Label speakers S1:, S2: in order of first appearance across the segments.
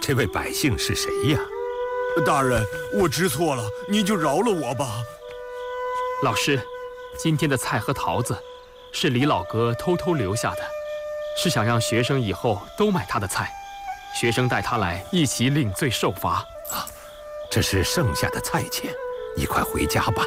S1: 这位百姓是谁呀？
S2: 大人，我知错了，您就饶了我吧。
S3: 老师，今天的菜和桃子是李老哥偷偷留下的，是想让学生以后都买他的菜，学生带他来一起领罪受罚。
S1: 啊，这是剩下的菜钱，你快回家吧。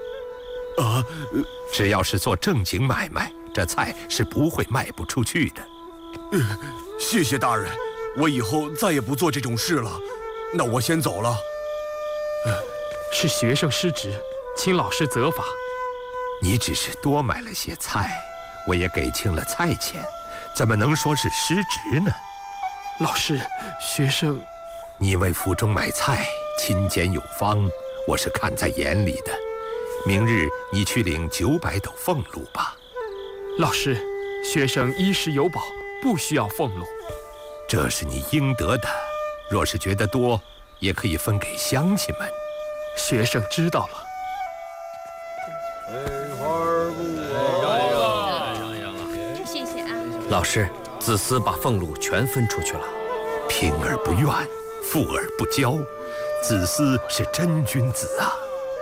S1: 只要是做正经买卖，这菜是不会卖不出去的。
S2: 谢谢大人，我以后再也不做这种事了。那我先走了。
S3: 是学生失职，请老师责罚。
S1: 你只是多买了些菜，我也给清了菜钱，怎么能说是失职呢？
S3: 老师，学生……
S1: 你为府中买菜，勤俭有方，我是看在眼里的。明日你去领900斗俸禄吧。
S3: 老师，学生衣食有饱，不需要俸禄。
S1: 这是你应得的，若是觉得多，也可以分给乡亲们。
S3: 学生知道了。
S4: 谢谢啊。
S5: 老师，子思把俸禄全分出去了。
S1: 贫而不怨，富而不骄，子思是真君子啊。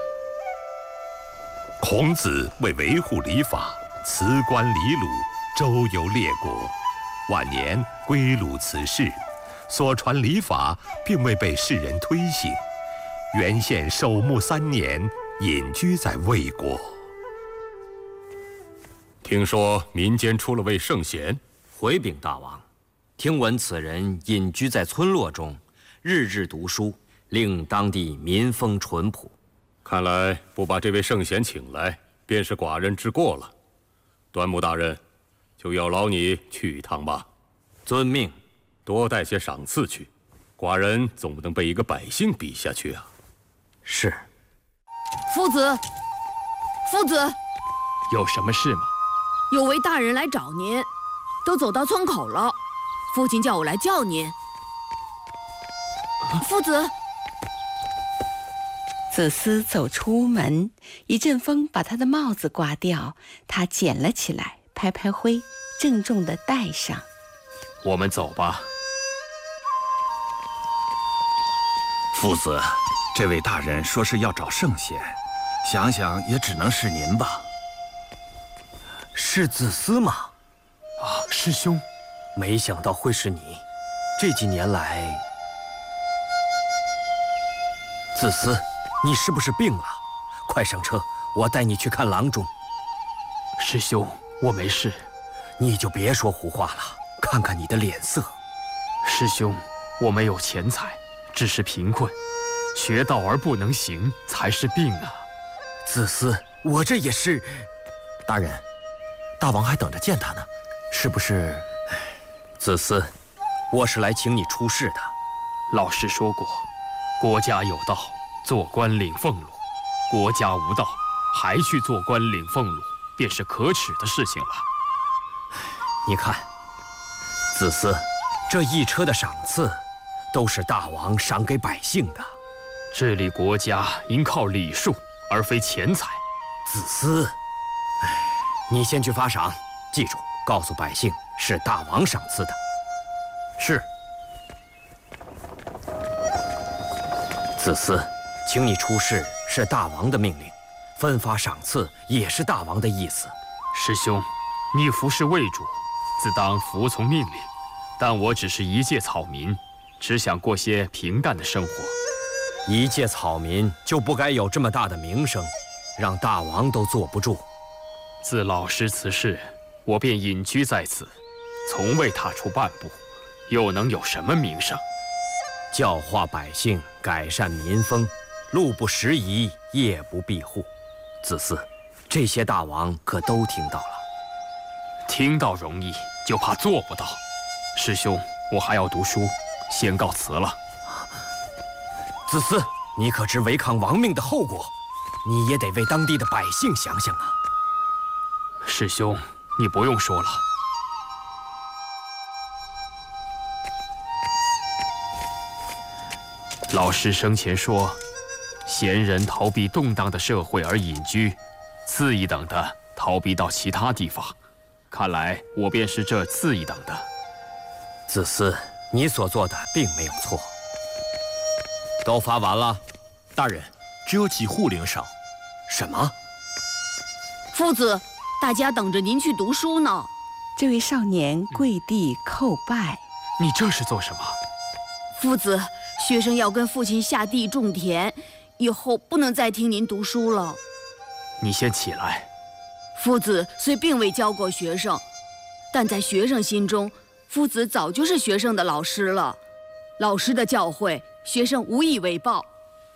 S1: 孔子为维护礼法，辞官离鲁，周游列国，晚年归鲁辞世，所传礼法并未被世人推行。原宪守墓3年，隐居在魏国。
S6: 听说民间出了位圣贤，
S5: 回禀大王，听闻此人隐居在村落中，日日读书，令当地民风淳朴。
S6: 看来不把这位圣贤请来，便是寡人之过了。端木大人，就有劳你去一趟吧。
S5: 遵命。
S6: 多带些赏赐去，寡人总不能被一个百姓比下去啊。
S5: 是。
S4: 夫子，夫子，
S3: 有什么事吗？
S4: 有位大人来找您，都走到村口了。父亲叫我来叫您。夫子。
S7: 子思走出门，一阵风把他的帽子刮掉，他捡了起来，拍拍灰，郑重地戴上。
S3: 我们走吧。
S8: 夫子，这位大人说是要找圣贤，想想也只能是您吧。
S5: 是子思吗？
S3: 啊，师兄，
S5: 没想到会是你。这几年来，子思，你是不是病了？快上车，我带你去看郎中。
S3: 师兄，我没事。
S5: 你就别说胡话了，看看你的脸色。
S3: 师兄，我没有钱财，只是贫困，学道而不能行，才是病啊。
S5: 子思，我这也是。
S9: 大人，大王还等着见他呢，是不是？
S5: 子思，我是来请你出仕的。
S3: 老师说过，国家有道，做官领俸禄；国家无道，还去做官领俸禄，便是可耻的事情了。
S5: 你看，子思，这一车的赏赐，都是大王赏给百姓的。
S3: 治理国家应靠礼数，而非钱财。
S5: 子思，你先去发赏，记住，告诉百姓是大王赏赐的。是。子思，请你出仕是大王的命令，分发赏赐也是大王的意思。
S3: 师兄，你服侍魏主，自当服从命令，但我只是一介草民，只想过些平淡的生活。
S5: 一介草民就不该有这么大的名声，让大王都坐不住。
S3: 自老师辞世，我便隐居在此，从未踏出半步，又能有什么名声？
S5: 教化百姓，改善民风，路不拾遗，夜不闭户。子思，这些大王可都听到了。
S3: 听到容易，就怕做不到。师兄，我还要读书，先告辞了。
S5: 子思，你可知违抗王命的后果？你也得为当地的百姓想想啊。
S3: 师兄，你不用说了。老师生前说，贤人逃避动荡的社会而隐居，次一等的逃避到其他地方。看来我便是这次一等的。
S5: 子思， 你所做的并没有错。都发完了。
S9: 大人，只有几户领赏。
S5: 什么？
S4: 夫子，大家等着您去读书呢。
S7: 这位少年跪地叩拜。
S3: 你这是做什么？
S4: 夫子，学生要跟父亲下地种田，以后不能再听您读书了。
S3: 你先起来。
S4: 夫子虽并未教过学生，但在学生心中，夫子早就是学生的老师了。老师的教诲，学生无以为报。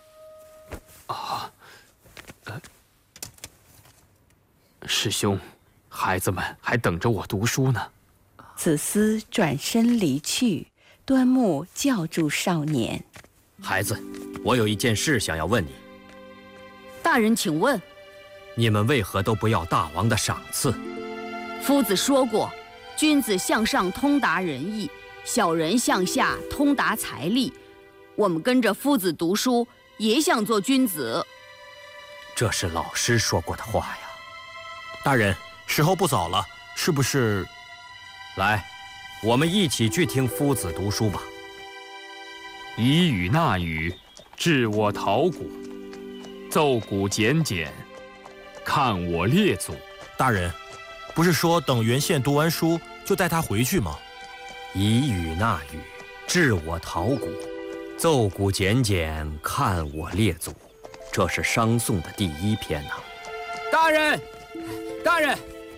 S3: 师兄，孩子们还等着我读书呢。
S7: 子思转身离去，端木叫住少年：“
S5: 孩子，我有一件事想要问你。
S4: 大人，请问。
S5: 你们为何都不要大王的赏赐？
S4: 夫子说过，君子向上通达仁义，小人向下通达财力。我们跟着夫子读书，也想做君子。
S5: 这是老师说过的话呀。
S9: 大人，时候不早了，是不是？
S5: 来，我们一起去听夫子读书吧。
S3: 以语纳语，治我陶谷，奏鼓简简，看我列祖。
S9: 大人，不是说等原宪读完书就带他回去吗？
S5: 以语纳语，治我陶谷，奏鼓简简，看我列祖。这是商颂的第1篇呐。大人，大人，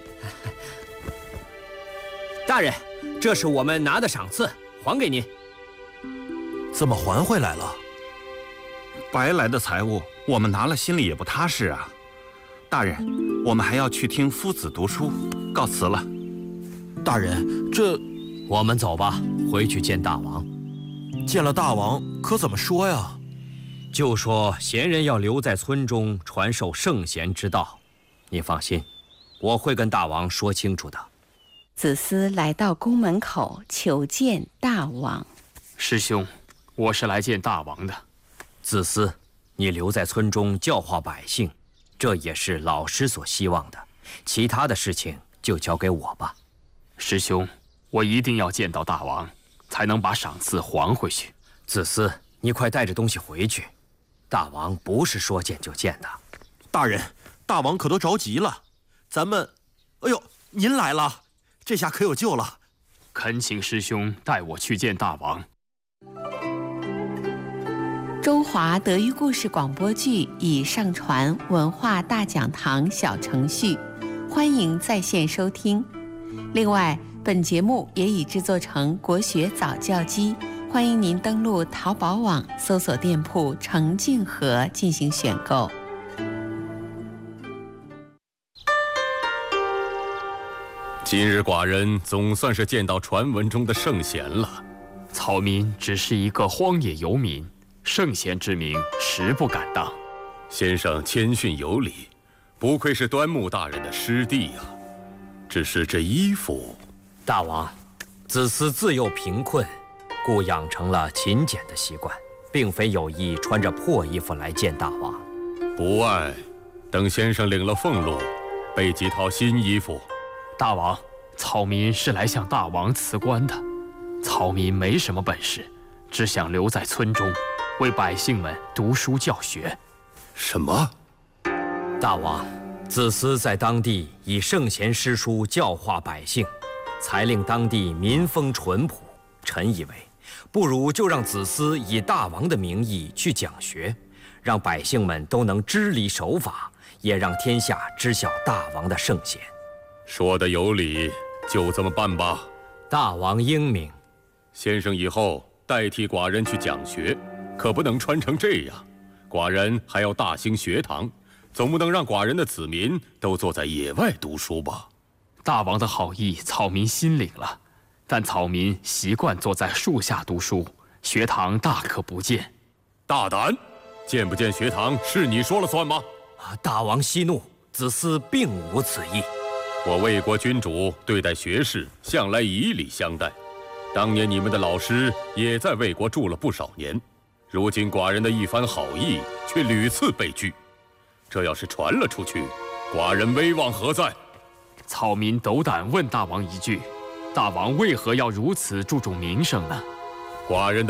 S5: 大人，这是我们拿的赏赐，还给您。
S9: 怎么还回来了？
S8: 白来的财物，我们拿了心里也不踏实啊。大人，我们还要去听夫子读书，告辞了。
S9: 大人，这……
S5: 我们走吧，回去见大王。
S9: 见了大王，可怎么说呀？
S5: 就说贤人要留在村中传授圣贤之道。你放心，我会跟大王说清楚的。
S7: 子思来到宫门口求见大王。
S3: 师兄，我是来见大王的。
S5: 子思，你留在村中教化百姓，这也是老师所希望的。其他的事情就交给我吧。
S3: 师兄，我一定要见到大王，才能把赏赐还回去。
S5: 子思，你快带着东西回去。大王不是说见就见的。
S9: 大人，大王可都着急了。咱们……哎呦，您来了，这下可有救了。
S3: 恳请师兄带我去见大王。
S7: 中华德育故事广播剧已上传文化大讲堂小程序，欢迎在线收听。另外，本节目也已制作成国学早教机，欢迎您登录淘宝网搜索店铺程静和进行选购。
S6: 今日寡人总算是见到传闻中的圣贤了。
S3: 草民只是一个荒野游民，圣贤之名实不敢当。
S6: 先生谦逊有礼，不愧是端木大人的师弟呀。只是这衣服……
S5: 大王，子思自幼贫困，故养成了勤俭的习惯，并非有意穿着破衣服来见大王。
S6: 不碍，等先生领了俸禄，备几套新衣服。
S3: 大王，草民是来向大王辞官的。草民没什么本事，只想留在村中，为百姓们读书教学。
S6: 什么？
S5: 大王，子思在当地以圣贤诗书教化百姓，才令当地民风淳朴。臣以为，不如就让子思以大王的名义去讲学，让百姓们都能知礼守法，也让天下知晓大王的圣贤。
S6: 说得有理，就这么办吧。
S5: 大王英明。
S6: 先生以后代替寡人去讲学，可不能穿成这样。寡人还要大兴学堂，总不能让寡人的子民都坐在野外读书吧？
S3: 大王的好意，草民心领了，但草民习惯坐在树下读书，学堂大可不见。
S6: 大胆！见不见学堂是你说了算吗？
S5: 大王息怒，子思并无此意。
S6: 我魏国君主对待学士向来以礼相待，当年你们的老师也在魏国住了不少年，如今寡人的一番好意却屡次被拒，这要是传了出去，寡人威望何在？
S3: 草民斗胆问大王一句，大王为何要如此注重名声呢？
S6: 寡人的